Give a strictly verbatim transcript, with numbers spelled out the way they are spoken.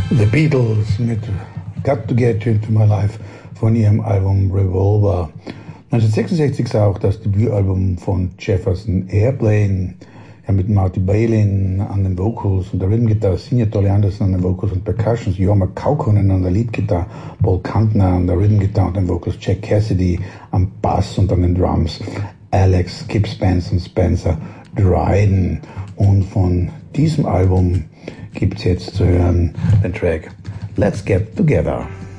The Beatles mit Got to Get Into My Life von ihrem Album Revolver. neunzehnhundertsechsundsechzig ist auch das Debütalbum von Jefferson Airplane, ja, mit Marty Balin an den Vocals und der Rhythm-Gitarre, Signe Dolly Anderson an den Vocals und Percussions, Jorma Kaukonen an der Lead-Gitarre, Paul Kantner an der Rhythm-Gitarre und den Vocals, Jack Cassidy am Bass und an den Drums, Alex Kip Spence und Spencer Dryden. Und von diesem Album gibt's jetzt zu hören den Track Let's Get Together.